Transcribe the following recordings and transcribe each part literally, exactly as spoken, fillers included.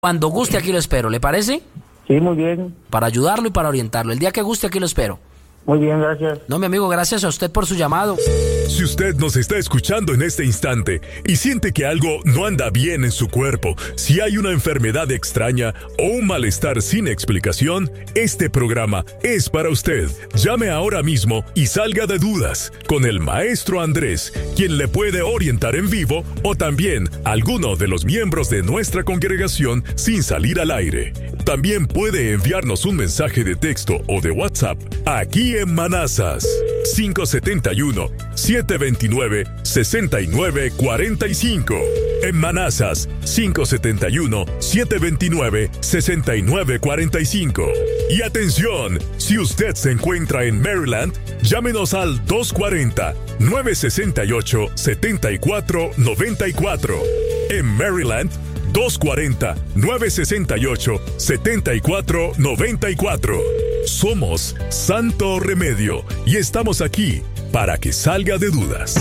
Cuando guste aquí lo espero, ¿le parece? Sí, muy bien. Para ayudarlo y para orientarlo. El día que guste aquí lo espero. Muy bien, gracias. No, mi amigo, gracias a usted por su llamado. Si usted nos está escuchando en este instante y siente que algo no anda bien en su cuerpo, si hay una enfermedad extraña o un malestar sin explicación, este programa es para usted. Llame ahora mismo y salga de dudas con el maestro Andrés, quien le puede orientar en vivo, o también alguno de los miembros de nuestra congregación sin salir al aire. También puede enviarnos un mensaje de texto o de WhatsApp aquí en Manassas. cinco siete uno, siete dos nueve, seis nueve cuatro cinco. En Manassas, cinco siete uno, siete dos nueve, seis nueve cuatro cinco. Y atención, si usted se encuentra en Maryland, llámenos al dos cuatro cero, nueve seis ocho, siete cuatro nueve cuatro. En Maryland, dos cuatro cero, nueve seis ocho, siete cuatro nueve cuatro. Somos Santo Remedio y estamos aquí para que salga de dudas.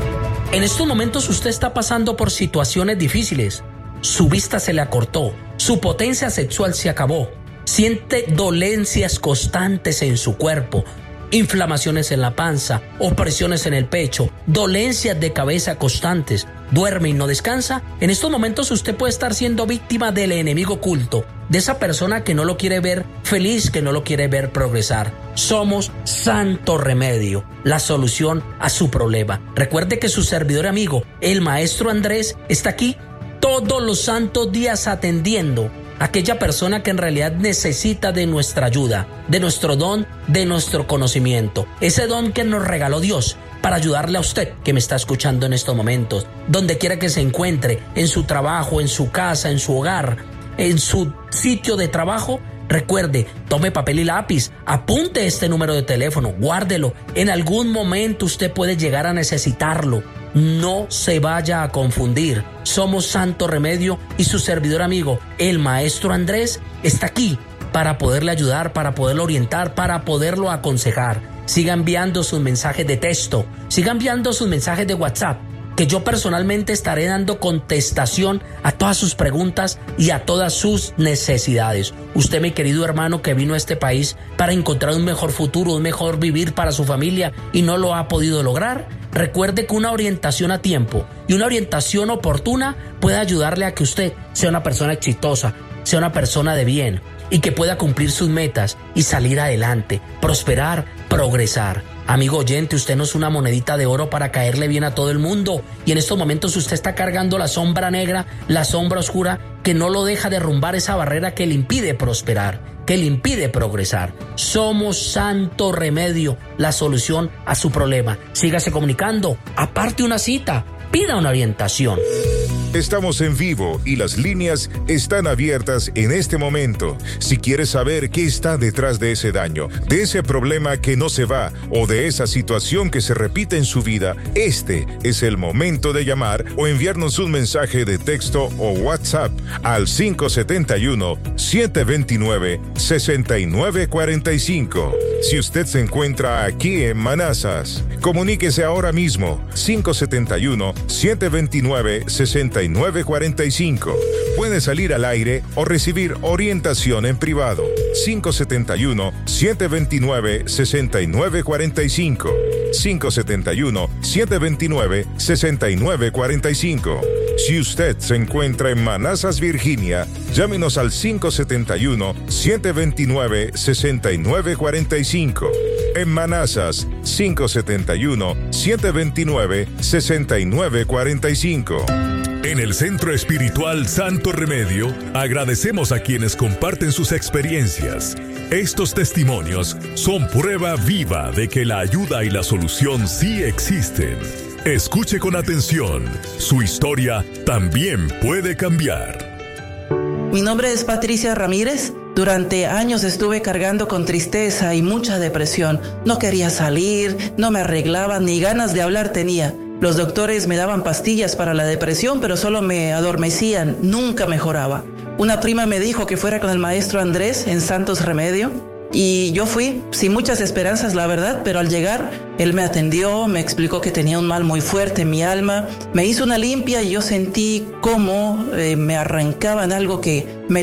En estos momentos usted está pasando por situaciones difíciles. Su vista se le acortó, su potencia sexual se acabó, siente dolencias constantes en su cuerpo, inflamaciones en la panza, opresiones en el pecho, dolencias de cabeza constantes, duerme y no descansa. En estos momentos usted puede estar siendo víctima del enemigo oculto, de esa persona que no lo quiere ver feliz, que no lo quiere ver progresar. Somos Santo Remedio, la solución a su problema. Recuerde que su servidor amigo, el maestro Andrés, está aquí todos los santos días atendiendo a aquella persona que en realidad necesita de nuestra ayuda, de nuestro don, de nuestro conocimiento. Ese don que nos regaló Dios para ayudarle a usted que me está escuchando en estos momentos, donde quiera que se encuentre, en su trabajo, en su casa, en su hogar, en su sitio de trabajo. Recuerde, tome papel y lápiz, apunte este número de teléfono, guárdelo. En algún momento usted puede llegar a necesitarlo. No se vaya a confundir. Somos Santo Remedio y su servidor amigo, el maestro Andrés, está aquí para poderle ayudar, para poderlo orientar, para poderlo aconsejar. Siga enviando sus mensajes de texto, siga enviando sus mensajes de WhatsApp, que yo personalmente estaré dando contestación a todas sus preguntas y a todas sus necesidades. Usted, mi querido hermano, que vino a este país para encontrar un mejor futuro, un mejor vivir para su familia y no lo ha podido lograr, recuerde que una orientación a tiempo y una orientación oportuna puede ayudarle a que usted sea una persona exitosa, sea una persona de bien y que pueda cumplir sus metas y salir adelante, prosperar, progresar. Amigo oyente, usted no es una monedita de oro para caerle bien a todo el mundo, y en estos momentos usted está cargando la sombra negra, la sombra oscura que no lo deja derrumbar, esa barrera que le impide prosperar, que le impide progresar. Somos Santo Remedio, la solución a su problema. Sígase comunicando, aparte una cita, pida una orientación. Estamos en vivo y las líneas están abiertas en este momento. Si quieres saber qué está detrás de ese daño, de ese problema que no se va o de esa situación que se repite en su vida, este es el momento de llamar o enviarnos un mensaje de texto o WhatsApp al cinco siete uno, siete dos nueve, seis nueve cuatro cinco. Si usted se encuentra aquí en Manassas, comuníquese ahora mismo cinco siete uno, siete dos nueve, seis nueve cuatro cinco. Puede salir al aire o recibir orientación en privado. cinco siete uno, siete dos nueve, seis nueve cuatro cinco. cinco siete uno, siete dos nueve, seis nueve cuatro cinco. Si usted se encuentra en Manassas, Virginia, llámenos al cinco siete uno, siete dos nueve, seis nueve cuatro cinco. En Manassas, cinco siete uno, siete dos nueve, seis nueve cuatro cinco. En el Centro Espiritual Santo Remedio, agradecemos a quienes comparten sus experiencias. Estos testimonios son prueba viva de que la ayuda y la solución sí existen. Escuche con atención, su historia también puede cambiar. Mi nombre es Patricia Ramírez. Durante años estuve cargando con tristeza y mucha depresión. No quería salir, no me arreglaba, ni ganas de hablar tenía. Los doctores me daban pastillas para la depresión, pero solo me adormecían, nunca mejoraba. Una prima me dijo que fuera con el maestro Andrés en Santos Remedio. Y yo fui sin muchas esperanzas, la verdad, pero al llegar, él me atendió, me explicó que tenía un mal muy fuerte en mi alma, me hizo una limpia y yo sentí cómo eh, me arrancaban algo que me